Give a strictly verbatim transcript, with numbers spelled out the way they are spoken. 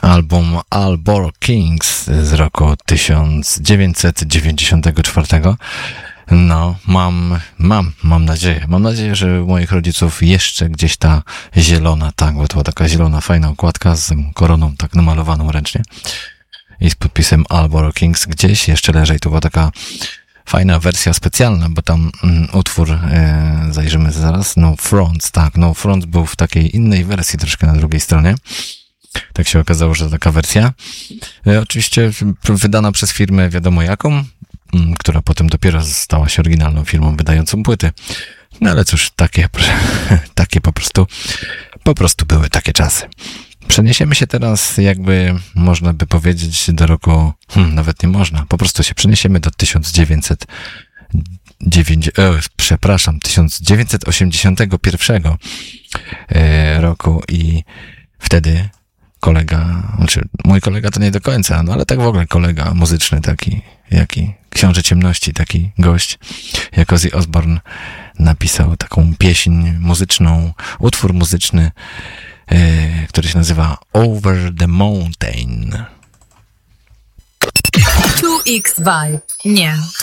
album Albor Kings z roku tysiąc dziewięćset dziewięćdziesiątego czwartego. No, mam, mam, mam nadzieję. Mam nadzieję, że u moich rodziców jeszcze gdzieś ta zielona, tak, bo to była taka zielona, fajna okładka z koroną tak namalowaną ręcznie i z podpisem Albor Kings gdzieś jeszcze leży i to była taka fajna wersja specjalna, bo tam mm, utwór, e, zajrzymy zaraz, No Fronts, tak, No Fronts był w takiej innej wersji troszkę na drugiej stronie. Tak się okazało, że taka wersja. E, oczywiście wydana przez firmę wiadomo jaką, m, która potem dopiero stała się oryginalną firmą wydającą płyty. No ale cóż, takie, takie po prostu, po prostu były takie czasy. Przeniesiemy się teraz, jakby można by powiedzieć, do roku, hmm, nawet nie można, po prostu się przeniesiemy do tysiąc dziewięćset dziewięćdziesiątego, e, przepraszam, tysiąc dziewięćset osiemdziesiątego pierwszego e, roku i wtedy kolega, znaczy mój kolega to nie do końca, no ale tak w ogóle kolega muzyczny taki, jaki książę ciemności, taki gość, jak Ozzy Osbourne napisał taką pieśń muzyczną, utwór muzyczny, e, który się nazywa Over the Mountain. two X Vibe. Nie.